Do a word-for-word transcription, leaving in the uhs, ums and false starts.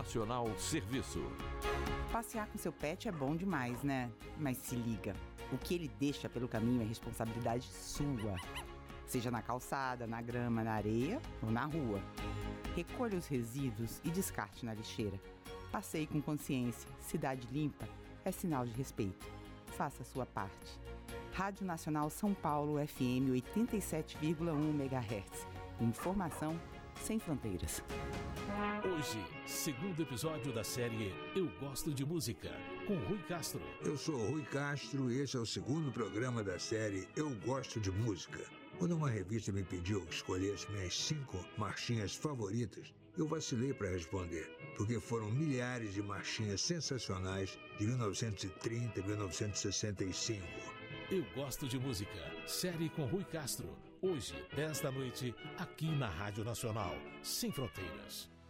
Nacional Serviço. Passear com seu pet é bom demais, né? Mas se liga, o que ele deixa pelo caminho é responsabilidade sua. Seja na calçada, na grama, na areia ou na rua. Recolha os resíduos e descarte na lixeira. Passeie com consciência. Cidade limpa é sinal de respeito. Faça a sua parte. Rádio Nacional São Paulo F M oitenta e sete vírgula um megahertz. Informação sem fronteiras. Hoje, segundo episódio da série Eu Gosto de Música, com Rui Castro. Eu sou Rui Castro e esse é o segundo programa da série Eu Gosto de Música. Quando uma revista me pediu que escolhesse minhas cinco marchinhas favoritas, eu vacilei para responder, porque foram milhares de marchinhas sensacionais de mil novecentos e trinta e mil novecentos e sessenta e cinco. Eu Gosto de Música, série com Rui Castro. Hoje, dez da noite, aqui na Rádio Nacional, Sem Fronteiras.